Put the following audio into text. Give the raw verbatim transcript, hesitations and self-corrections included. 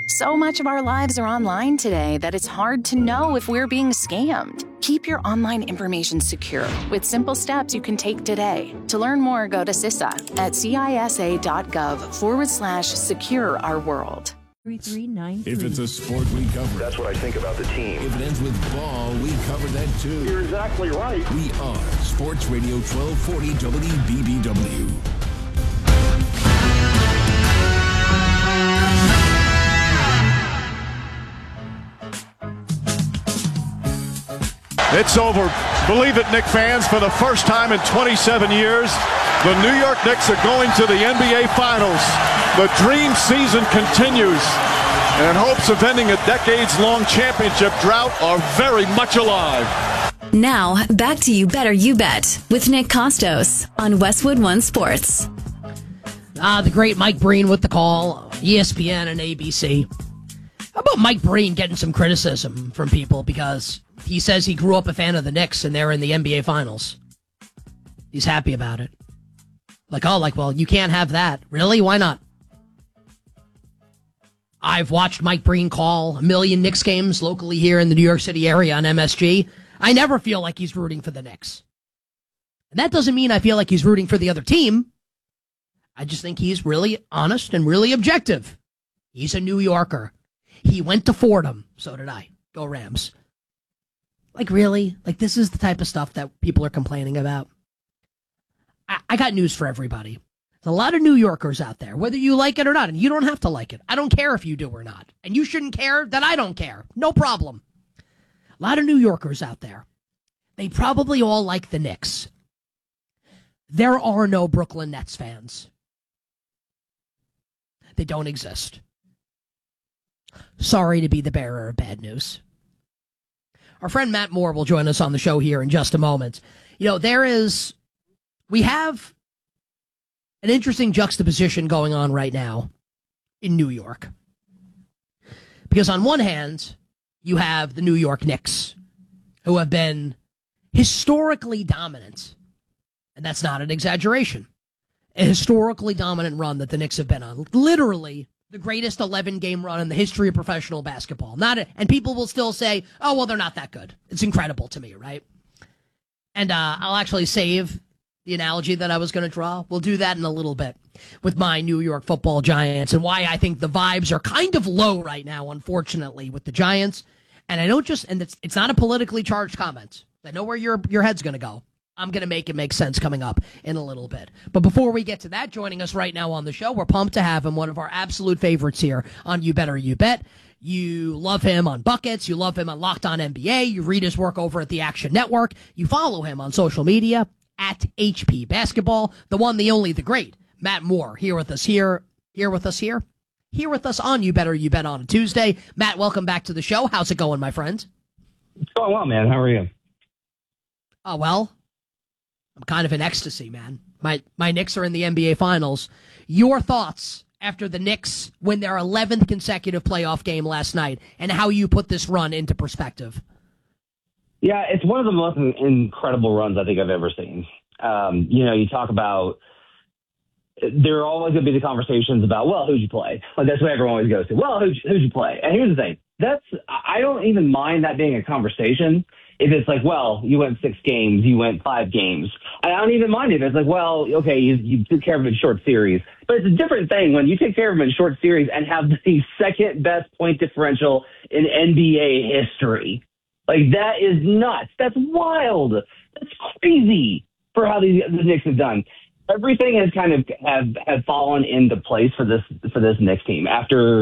So much of our lives are online today that it's hard to know if we're being scammed. Keep your online information secure with simple steps you can take today. To learn more, go to CISA at cisa.gov forward slash secure our world. If it's a sport, we cover it. That's what I think about the team. If it ends with ball, we cover that too. You're exactly right. We are Sports Radio twelve forty W B B W. It's over. Believe it, Knicks fans, for the first time in twenty-seven years, the New York Knicks are going to the N B A Finals. The dream season continues, and hopes of ending a decades-long championship drought are very much alive. Now, back to You Better You Bet with Nick Costos on Westwood One Sports. Ah, the great Mike Breen with the call, E S P N and A B C. How about Mike Breen getting some criticism from people because he says he grew up a fan of the Knicks and they're in the N B A Finals? He's happy about it. Like, oh, like, well, you can't have that. Really? Why not? I've watched Mike Breen call a million Knicks games locally here in the New York City area on M S G. I never feel like he's rooting for the Knicks. And that doesn't mean I feel like he's rooting for the other team. I just think he's really honest and really objective. He's a New Yorker. He went to Fordham. So did I. Go Rams. Like, really? Like, this is the type of stuff that people are complaining about. I, I got news for everybody. There's a lot of New Yorkers out there, whether you like it or not, and you don't have to like it. I don't care if you do or not. And you shouldn't care that I don't care. No problem. A lot of New Yorkers out there. They probably all like the Knicks. There are no Brooklyn Nets fans. They don't exist. Sorry to be the bearer of bad news. Our friend Matt Moore will join us on the show here in just a moment. You know, there is, we have an interesting juxtaposition going on right now in New York. Because on one hand, you have the New York Knicks, who have been historically dominant. And that's not an exaggeration. A historically dominant run that the Knicks have been on. Literally the greatest eleven-game run in the history of professional basketball. Not a, and people will still say, oh, well, they're not that good. It's incredible to me, right? And uh, I'll actually save the analogy that I was going to draw. We'll do that in a little bit with my New York football Giants and why I think the vibes are kind of low right now, unfortunately, with the Giants. And I don't just, and it's, it's not a politically charged comment. I know where your your head's going to go. I'm going to make it make sense coming up in a little bit. But before we get to that, joining us right now on the show, we're pumped to have him, one of our absolute favorites here on You Better You Bet. You love him on Buckets. You love him on Locked On N B A. You read his work over at the Action Network. You follow him on social media at H P Basketball. The one, the only, the great Matt Moore here with us here. Here with us here. Here with us on You Better You Bet on a Tuesday. Matt, welcome back to the show. How's it going, my friend? It's going well, man. How are you? Oh, well, I'm kind of in ecstasy, man. My my Knicks are in the N B A Finals. Your thoughts after the Knicks win their eleventh consecutive playoff game last night and how you put this run into perspective? Yeah, it's one of the most incredible runs I think I've ever seen. Um, you know, you talk about, there are always going to be the conversations about, well, who'd you play? Like, that's what everyone always goes to. Well, who'd, who'd you play? And here's the thing. That's, I don't even mind that being a conversation if it's like, well, you went six games, you went five games. I don't even mind it. It's like, well, okay, you, you took care of him in short series. But it's a different thing when you take care of him in short series and have the second best point differential in N B A history. Like, that is nuts. That's wild. That's crazy for how the, the Knicks have done. Everything has kind of have, have fallen into place for this for this Knicks team after